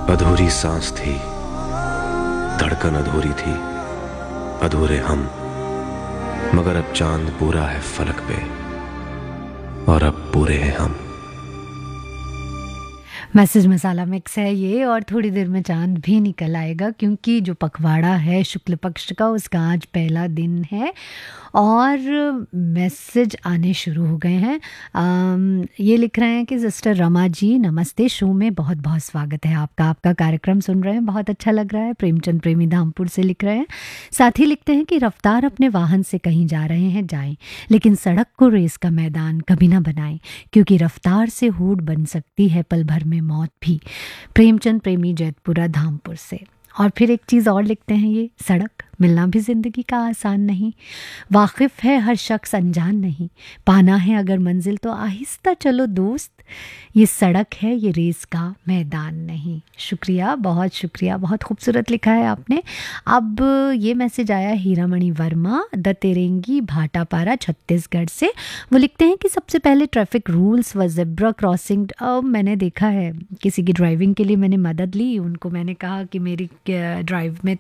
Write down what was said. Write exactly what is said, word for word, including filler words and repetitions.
अधूरी सांस थी, धड़कन अधूरी थी, अधूरे हम, मगर अब चांद पूरा है फलक पे और अब पूरे हैं हम। मैसेज मसाला मिक्स है ये, और थोड़ी देर में चांद भी निकल आएगा, क्योंकि जो पखवाड़ा है शुक्ल पक्ष का उसका आज पहला दिन है और मैसेज आने शुरू हो गए हैं। आम, ये लिख रहे हैं कि सिस्टर रमा जी नमस्ते, शो में बहुत बहुत स्वागत है आपका, आपका कार्यक्रम सुन रहे हैं, बहुत अच्छा लग रहा है। प्रेमचंद प्रेमी धामपुर से लिख रहे हैं। साथ ही लिखते हैं कि रफ्तार अपने वाहन से कहीं जा रहे हैं जाएं, लेकिन सड़क को रेस का मैदान कभी ना बनाएं, क्योंकि रफ्तार से हूड़ बन सकती है पल भर में मौत भी। प्रेमचंद प्रेमी जैतपुरा धामपुर से। और फिर एक चीज़ और लिखते हैं, ये सड़क मिलना भी ज़िंदगी का आसान नहीं, वाकिफ़ है हर शख्स अनजान नहीं, पाना है अगर मंजिल तो आहिस्ता चलो दोस्त, ये सड़क है ये रेस का मैदान नहीं। शुक्रिया, बहुत शुक्रिया, बहुत खूबसूरत लिखा है आपने। अब ये मैसेज आया हीरामणि वर्मा द तेरेंगी भाटापारा छत्तीसगढ़ से। वो लिखते हैं कि सबसे पहले ट्रैफिक रूल्स व ज़ेब्रा क्रॉसिंग मैंने देखा है, किसी की ड्राइविंग के लिए मैंने मदद ली, उनको मैंने कहा कि मेरी ड्राइव में